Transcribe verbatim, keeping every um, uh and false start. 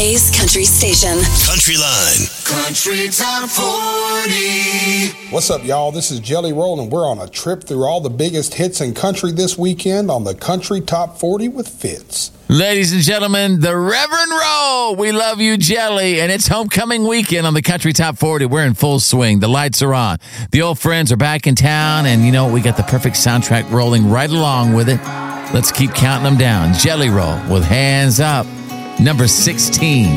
Today's country station. Country Line. Country Top forty. What's up, y'all? This is Jelly Roll, and we're on a trip through all the biggest hits in country this weekend on the Country Top forty with Fitz. Ladies and gentlemen, the Reverend Roll. We love you, Jelly. And it's homecoming weekend on the Country Top forty. We're in full swing. The lights are on. The old friends are back in town. And you know, we got the perfect soundtrack rolling right along with it. Let's keep counting them down. Jelly Roll with Hands Up, number sixteen.